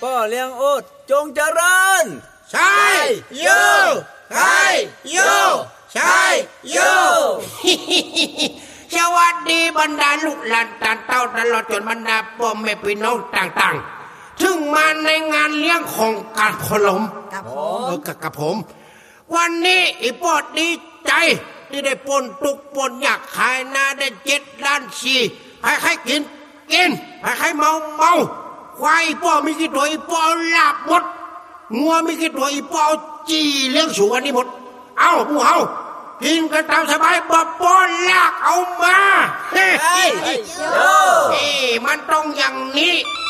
พ่อเลี้ยงโอดจงเจริญใช่โยใช่โยใช่โยสวัสดีบรรดาลูกหลานตาเต้าตลอดจนบรรดาพ่อแม่พี่น้องต่างๆถึงมาในงานเลี้ยงของการพลมกับผมวันนี้อีปอดดีใจที่ได้ปนตุกปนอยากขายนาได้7,400,000ใครกินใครเมาควายป้อมีกี่ตัวอีป้อลาบหมดงัวมีกี่ตัวอีป้อจีเลี้ยงสูงอันนี้หมดเอาผู้เฮากินกันตามสบายบ่ป้อลากเอามาเฮ้มันต้องอย่างนี้